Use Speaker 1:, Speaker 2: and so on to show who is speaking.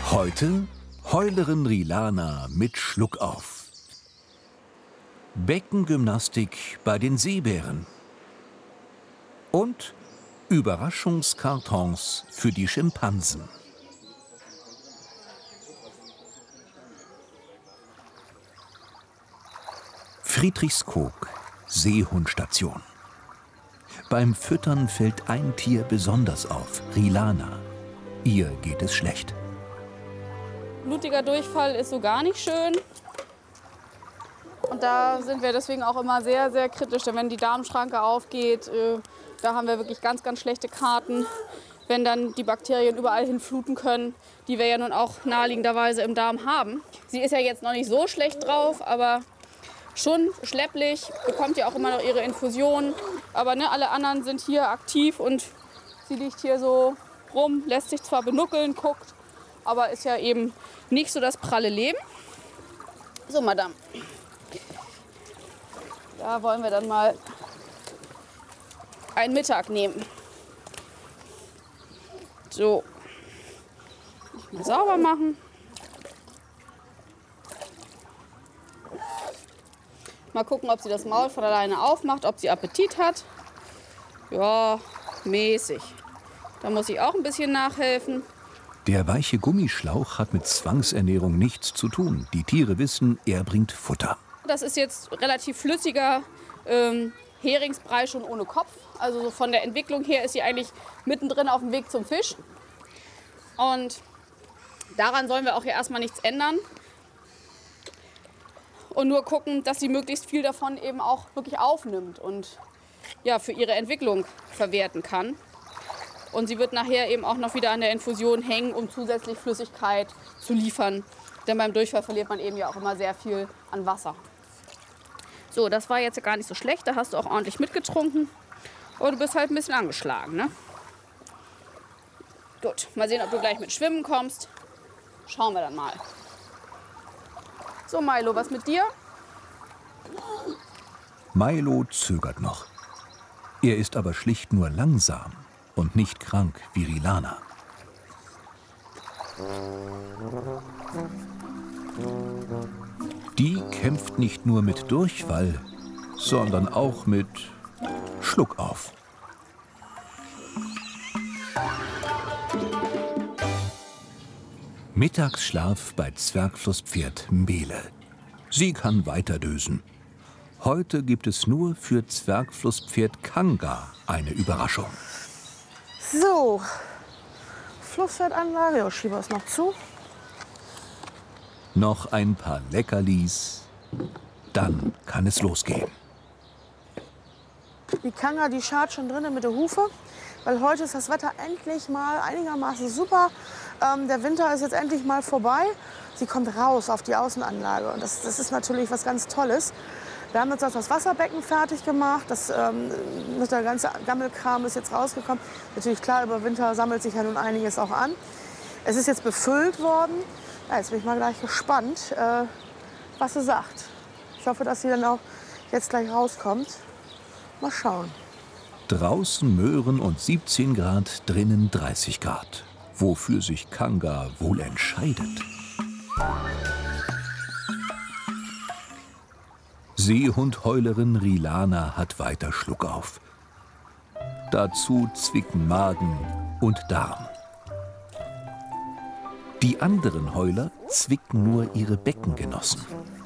Speaker 1: Heute Heulerin Rilana mit Schluckauf. Beckengymnastik bei den Seebären. Und Überraschungskartons für die Schimpansen. Friedrichskoog, Seehundstation. Beim Füttern fällt ein Tier besonders auf, Rilana. Ihr geht es schlecht.
Speaker 2: Blutiger Durchfall ist so gar nicht schön. Und da sind wir deswegen auch immer sehr, sehr kritisch. Denn wenn die Darmschranke aufgeht, da haben wir wirklich ganz, ganz schlechte Karten. Wenn dann die Bakterien überall hinfluten können, die wir ja nun auch naheliegenderweise im Darm haben. Sie ist ja jetzt noch nicht so schlecht drauf, aber schon schlepplich, bekommt ja auch immer noch ihre Infusion. Aber ne, alle anderen sind hier aktiv und sie liegt hier so rum, lässt sich zwar benuckeln, guckt, aber ist ja eben nicht so das pralle Leben. So, Madame. Da wollen wir dann mal einen Mittag nehmen. So. Mal sauber machen. Mal gucken, ob sie das Maul von alleine aufmacht, ob sie Appetit hat. Ja, mäßig. Da muss ich auch ein bisschen nachhelfen.
Speaker 1: Der weiche Gummischlauch hat mit Zwangsernährung nichts zu tun. Die Tiere wissen, er bringt Futter.
Speaker 2: Das ist jetzt relativ flüssiger Heringsbrei schon ohne Kopf. Also so von der Entwicklung her ist sie eigentlich mittendrin auf dem Weg zum Fisch. Und daran sollen wir auch hier erstmal nichts ändern. Und nur gucken, dass sie möglichst viel davon eben auch wirklich aufnimmt und ja, für ihre Entwicklung verwerten kann. Und sie wird nachher eben auch noch wieder an der Infusion hängen, um zusätzlich Flüssigkeit zu liefern. Denn beim Durchfall verliert man eben ja auch immer sehr viel an Wasser. So, das war jetzt gar nicht so schlecht. Da hast du auch ordentlich mitgetrunken. Aber du bist halt ein bisschen angeschlagen, ne? Gut, mal sehen, ob du gleich mit Schwimmen kommst. Schauen wir dann mal. So, Milo, was mit dir?
Speaker 1: Milo zögert noch. Er ist aber schlicht nur langsam und nicht krank wie Rilana. Die kämpft nicht nur mit Durchfall, sondern auch mit Schluckauf. Mittagsschlaf bei Zwergflusspferd Mbele. Sie kann weiterdösen. Heute gibt es nur für Zwergflusspferd Kanga eine Überraschung.
Speaker 3: So, Flusspferdanlage, ja, schieben wir es noch zu.
Speaker 1: Noch ein paar Leckerlis, dann kann es losgehen.
Speaker 3: Die Kanga, die schart schon drinnen mit der Hufe, weil heute ist das Wetter endlich mal einigermaßen super. Der Winter ist jetzt endlich mal vorbei. Sie kommt raus auf die Außenanlage und das ist natürlich was ganz Tolles. Wir haben jetzt auch das Wasserbecken fertig gemacht. Der ganze Gammelkram ist jetzt rausgekommen. Natürlich klar, über Winter sammelt sich ja nun einiges auch an. Es ist jetzt befüllt worden. Ja, jetzt bin ich mal gleich gespannt, was sie sagt. Ich hoffe, dass sie dann auch jetzt gleich rauskommt. Mal schauen.
Speaker 1: Draußen Möhren und 17 Grad, drinnen 30 Grad. Wofür sich Kanga wohl entscheidet. Seehundheulerin Rilana hat weiter Schluckauf. Dazu zwicken Magen und Darm. Die anderen Heuler zwicken nur ihre Beckengenossen.